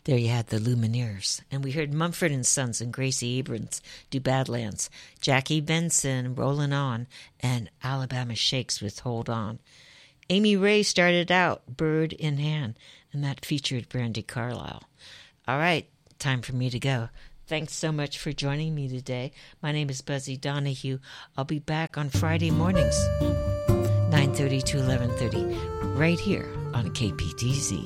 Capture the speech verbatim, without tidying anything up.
There you had the Lumineers. And we heard Mumford and Sons and Gracie Abrams do Badlands, Jackie Benson, Rollin' On, and Alabama Shakes with Hold On. Amy Ray started out Bird in Hand, and that featured Brandi Carlile. All right, time for me to go. Thanks so much for joining me today. My name is Buzzy Donahue. I'll be back on Friday mornings, nine thirty to eleven thirty, right here on K P T Z.